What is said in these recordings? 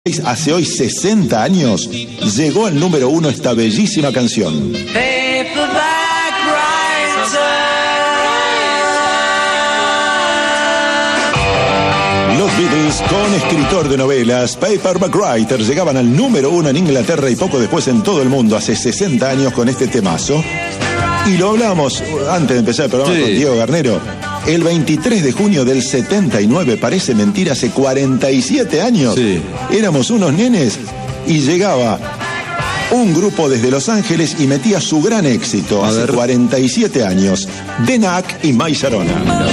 Hace hoy 60 años llegó al número 1 esta bellísima canción. Los Beatles, con escritor de novelas, Paperback Writer, llegaban al número 1 en Inglaterra y poco después en todo el mundo, hace 60 años con este temazo. Y lo hablábamos antes de empezar el programa con Diego Garnero. El 23 de junio del 79, parece mentira, hace 47 años. Éramos unos nenes y llegaba un grupo desde Los Ángeles y metía su gran éxito hace 47 años. The Knack y My Sharona.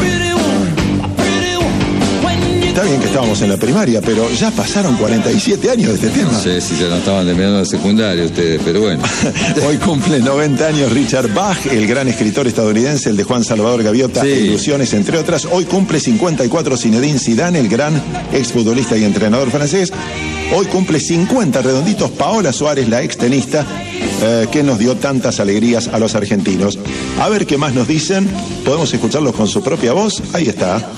Está bien que estábamos en la primaria, pero ya pasaron 47 años de este tema. No sé si ya no estaban terminando la secundaria ustedes, pero bueno. Hoy cumple 90 años Richard Bach, el gran escritor estadounidense, el de Juan Salvador Gaviota e Ilusiones, entre otras. Hoy cumple 54 Zinedine Zidane, el gran exfutbolista y entrenador francés. Hoy cumple 50 redonditos Paola Suárez, la extenista, que nos dio tantas alegrías a los argentinos. A ver qué más nos dicen. Podemos escucharlos con su propia voz. Ahí está.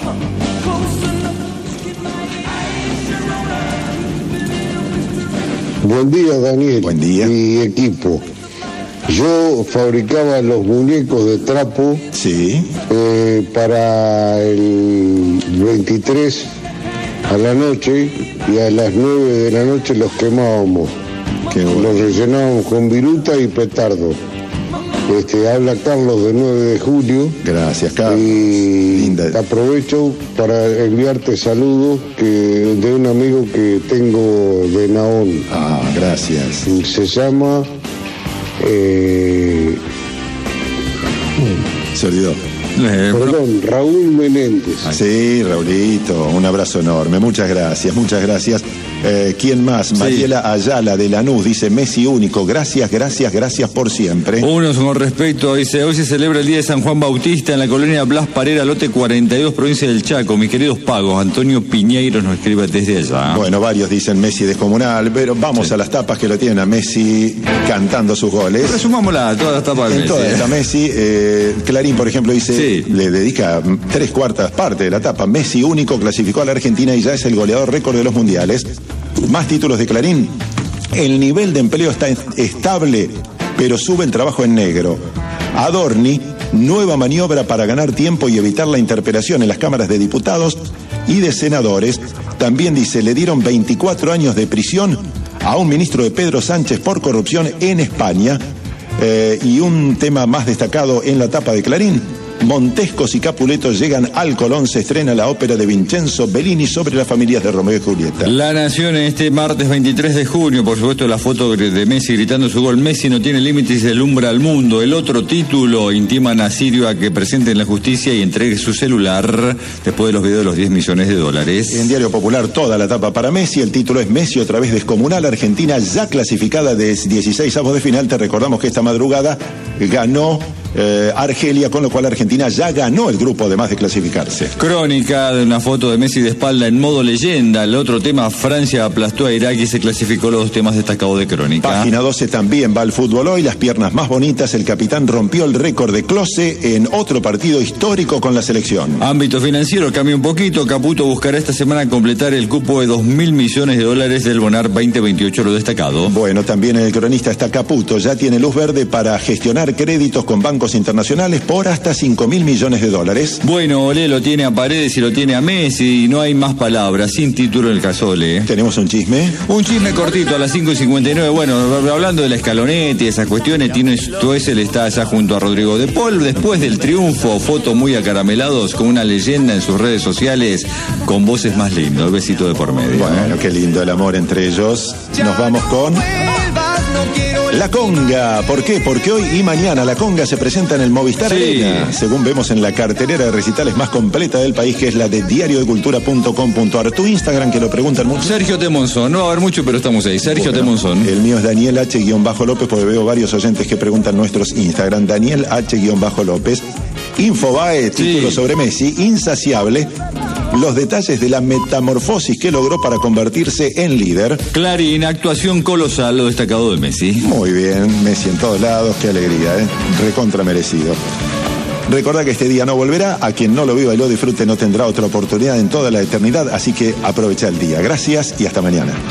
Buen día, Daniel. Buen día. Mi equipo. Yo fabricaba los muñecos de trapo para el 23 a la noche y a las 9 de la noche los quemábamos. Los rellenábamos con viruta y petardo. Habla Carlos de 9 de julio. Gracias, Carlos. Y aprovecho para enviarte saludos de un amigo que tengo de Naón. Ah, gracias. Se llama... Se olvidó. Perdón, Raúl Menéndez. Sí, Raulito, un abrazo enorme. Muchas gracias, muchas gracias. ¿Quién más? Mariela Ayala de Lanús dice: Messi único, gracias, gracias, gracias por siempre. Uno con respecto, dice: hoy se celebra el día de San Juan Bautista en la colonia Blas Parera, lote 42, provincia del Chaco. Mis queridos pagos, Antonio Piñeiro nos escribe desde allá. Bueno, varios dicen Messi descomunal, pero vamos a las tapas que lo tienen a Messi cantando sus goles. Resumámosla, todas las tapas de Messi. Toda esta Messi, Clarín, por ejemplo, dice, le dedica 3/4 parte de la tapa. Messi único clasificó a la Argentina y ya es el goleador récord de los mundiales. Más títulos de Clarín. El nivel de empleo está estable, pero sube el trabajo en negro. Adorni, nueva maniobra para ganar tiempo y evitar la interpelación en las cámaras de diputados y de senadores. También dice, le dieron 24 años de prisión a un ministro de Pedro Sánchez por corrupción en España. Y un tema más destacado en la tapa de Clarín: Montescos y Capuleto llegan al Colón, se estrena la ópera de Vincenzo Bellini sobre las familias de Romeo y Julieta. La Nación en este martes 23 de junio, por supuesto, la foto de Messi gritando su gol: Messi no tiene límites y se alumbra al mundo. El otro título: intiman a Sirio a que presente en la justicia y entregue su celular después de los videos de los $10 millones. En Diario Popular, toda la tapa para Messi. El título es: Messi otra vez descomunal. Argentina ya clasificada de 16avos de final. Te recordamos que esta madrugada ganó Argelia, con lo cual Argentina ya ganó el grupo además de clasificarse. Crónica de una foto de Messi de espalda en modo leyenda. El otro tema: Francia aplastó a Irak y se clasificó. Los dos temas destacados de Crónica. Página 12 también va al fútbol hoy. Las piernas más bonitas. El capitán rompió el récord de Klose en otro partido histórico con la selección. Ámbito financiero, cambia un poquito. Caputo buscará esta semana completar el cupo de $2.000 millones del Bonar 2028, lo destacado. Bueno, también en el cronista está Caputo. Ya tiene luz verde para gestionar créditos con bancos internacionales por hasta $5.000 millones. Bueno, Olé lo tiene a Paredes y lo tiene a Messi, y no hay más palabras, sin título en el Casole. ¿Tenemos un chisme? Un chisme cortito a las 5:59. Bueno, hablando de la escaloneta y esas cuestiones, Tino Stoessel está allá junto a Rodrigo de Paul después del triunfo, foto muy acaramelados con una leyenda en sus redes sociales con voces más lindas. El besito de por medio. Bueno, qué lindo el amor entre ellos. Nos vamos con La Conga. ¿Por qué? Porque hoy y mañana La Conga se presenta en el Movistar Arena, según vemos en la cartelera de recitales más completa del país, que es la de diariodecultura.com.ar. Tu Instagram, que lo preguntan mucho. Sergio T. Monzón. No va a haber mucho, pero estamos ahí. Sergio T. Monzón. El mío es Daniel H-López, porque veo varios oyentes que preguntan nuestros Instagram. Daniel H-López. Infobae, título sobre Messi: insaciable. Los detalles de la metamorfosis que logró para convertirse en líder. Clarín, actuación colosal, lo destacado de Messi. Muy bien, Messi en todos lados, qué alegría, recontra merecido. Recordá que este día no volverá, a quien no lo viva y lo disfrute no tendrá otra oportunidad en toda la eternidad, así que aprovecha el día. Gracias y hasta mañana.